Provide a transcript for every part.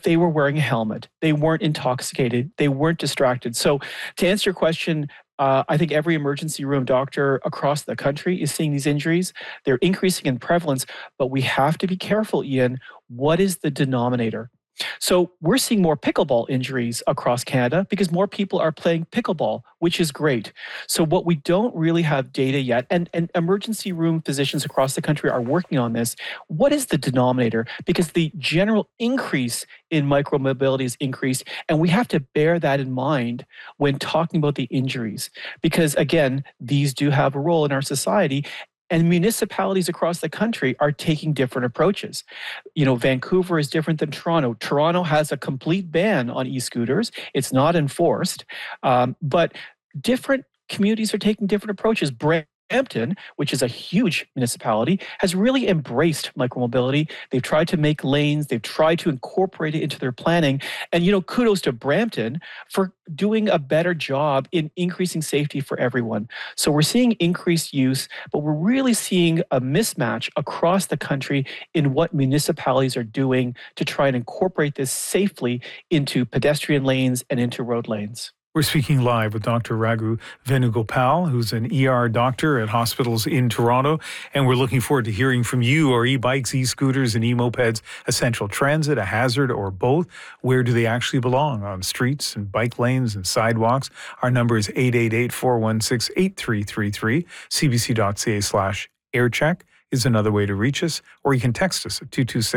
they were wearing a helmet. They weren't intoxicated. They weren't distracted. So to answer your question, I think every emergency room doctor across the country is seeing these injuries. They're increasing in prevalence, but we have to be careful, Ian. What is the denominator? So we're seeing more pickleball injuries across Canada because more people are playing pickleball, which is great. So what we don't really have data yet, and emergency room physicians across the country are working on this, what is the denominator? Because the general increase in micromobility is increased, and we have to bear that in mind when talking about the injuries. Because again, these do have a role in our society, and municipalities across the country are taking different approaches. You know, Vancouver is different than Toronto. Toronto has a complete ban on e-scooters. It's not enforced, but different communities are taking different approaches. Brampton, which is a huge municipality, has really embraced micromobility. They've tried to make lanes. They've tried to incorporate it into their planning. And, you know, kudos to Brampton for doing a better job in increasing safety for everyone. So we're seeing increased use, but we're really seeing a mismatch across the country in what municipalities are doing to try and incorporate this safely into pedestrian lanes and into road lanes. We're speaking live with Dr. Raghu Venugopal, who's an ER doctor at hospitals in Toronto, and we're looking forward to hearing from you. Are e-bikes, e-scooters, and e-mopeds essential transit, a hazard, or both? Where do they actually belong? On streets and bike lanes and sidewalks? Our number is 888-416-8333. cbc.ca/aircheck is another way to reach us, or you can text us at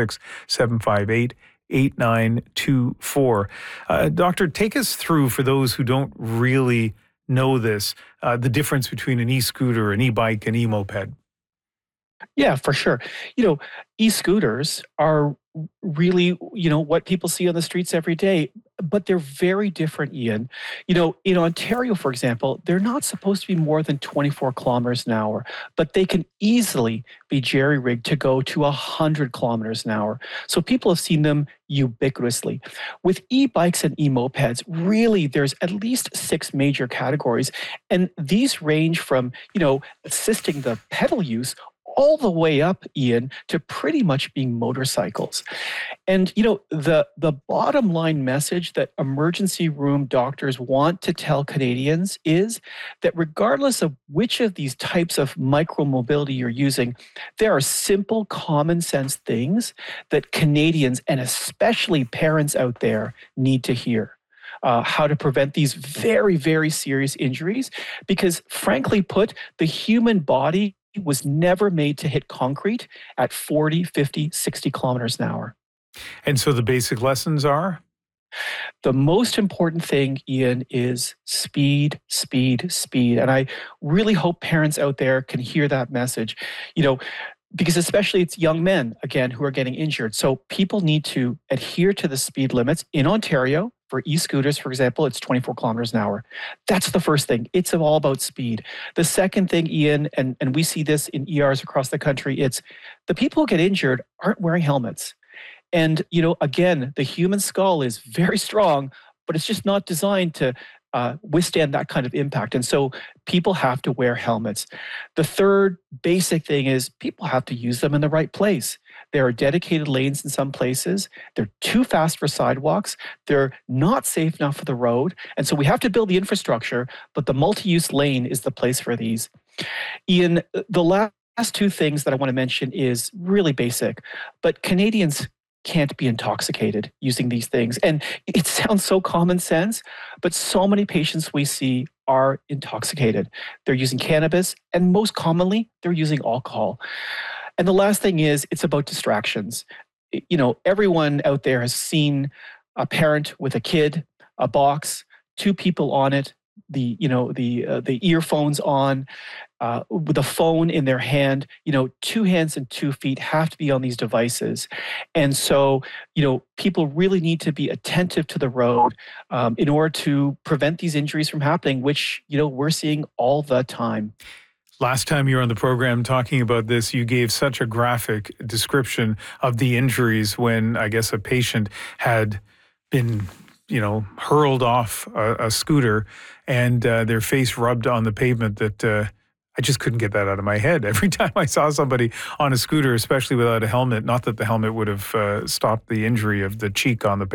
226-758-8924. Doctor, take us through, for those who don't really know this, the difference between an e-scooter, an e-bike, and e-moped. Yeah, for sure. You know, e-scooters are really, you know, what people see on the streets every day, but they're very different, Ian. You know, in Ontario, for example, they're not supposed to be more than 24 kilometers an hour, but they can easily be jerry-rigged to go to 100 kilometers an hour. So people have seen them ubiquitously. With e-bikes and e-mopeds, really, there's at least 6 major categories, and these range from, you know, assisting the pedal use all the way up, Ian, to pretty much being motorcycles. And, you know, the bottom line message that emergency room doctors want to tell Canadians is that regardless of which of these types of micromobility you're using, there are simple, common sense things that Canadians, and especially parents out there, need to hear. How to prevent these very, very serious injuries. Because frankly put, the human body was never made to hit concrete at 40, 50, 60 kilometers an hour. And so the basic lessons are? The most important thing, Ian, is speed, speed, speed. And I really hope parents out there can hear that message, you know, because especially it's young men, again, who are getting injured. So people need to adhere to the speed limits. In Ontario, for e-scooters, for example, it's 24 kilometers an hour. That's the first thing. It's all about speed. The second thing, Ian, and we see this in ERs across the country, it's the people who get injured aren't wearing helmets. And, you know, again, the human skull is very strong, but it's just not designed to withstand that kind of impact. And so people have to wear helmets. The third basic thing is people have to use them in the right place. There are dedicated lanes in some places. They're too fast for sidewalks. They're not safe enough for the road. And so we have to build the infrastructure, but the multi-use lane is the place for these. Ian, the last 2 things that I want to mention is really basic, but Canadians can't be intoxicated using these things. And it sounds so common sense, but so many patients we see are intoxicated. They're using cannabis, and most commonly, they're using alcohol. And the last thing is, it's about distractions. You know, everyone out there has seen a parent with a kid, a box, 2 people on it, the earphones on, with a phone in their hand. You know, 2 hands and 2 feet have to be on these devices. And so, you know, people really need to be attentive to the road in order to prevent these injuries from happening, which, you know, we're seeing all the time. Last time you were on the program talking about this, you gave such a graphic description of the injuries when, I guess, a patient had been, you know, hurled off a scooter and their face rubbed on the pavement that I just couldn't get that out of my head. Every time I saw somebody on a scooter, especially without a helmet, not that the helmet would have stopped the injury of the cheek on the pavement,